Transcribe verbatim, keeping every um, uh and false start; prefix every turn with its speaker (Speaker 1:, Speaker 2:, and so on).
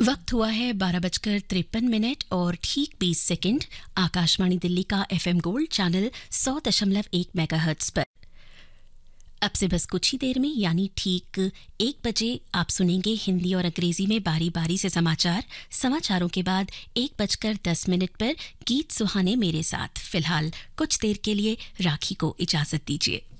Speaker 1: वक्त हुआ है बारह बजकर तिरपन मिनट और ठीक बीस सेकंड। आकाशवाणी दिल्ली का एफएम गोल्ड चैनल सौ दशमलव एक मेगाहर्ट्ज पर। अब से बस कुछ ही देर में यानी ठीक एक बजे आप सुनेंगे हिंदी और अंग्रेजी में बारी बारी से समाचार। समाचारों के बाद एक बजकर दस मिनट पर गीत सुहाने मेरे साथ। फिलहाल कुछ देर के लिए राखी को इजाजत दीजिए।